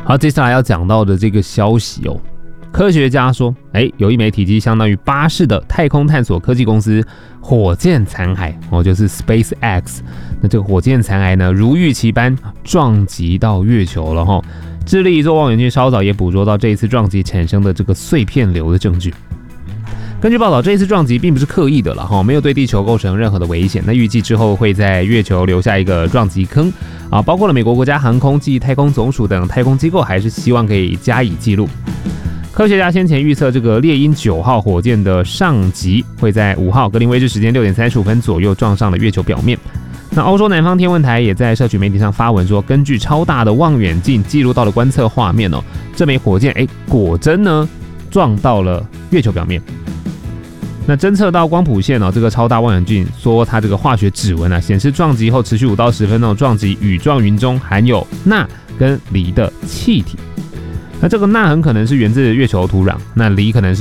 好，接下来要讲到的这个消息哦，科学家说，有一枚体积相当于巴士的太空探索科技公司火箭残骸就是 SpaceX。那这个火箭残骸呢，如预期般撞击到月球了哈。智利一座望远镜稍早也捕捉到这一次撞击产生的这个碎片流的证据。根据报道，这一次撞击并不是刻意的了哈，没有对地球构成任何的危险。那预计之后会在月球留下一个撞击坑啊，包括了美国国家航空暨太空总署等太空机构，还是希望可以加以记录。科学家先前预测，这个猎鹰9号火箭的上级会在5号格林威治时间6点35分左右撞上了月球表面。那欧洲南方天文台也在社群媒体上发文说，根据超大的望远镜记录到的观测画面这枚火箭果真呢撞到了月球表面。那侦测到光谱线这个超大望远镜说它这个化学指纹显示撞击后持续5到10分钟撞击羽状云中含有钠跟锂的气体。那这个钠很可能是源自月球土壤，那锂可能是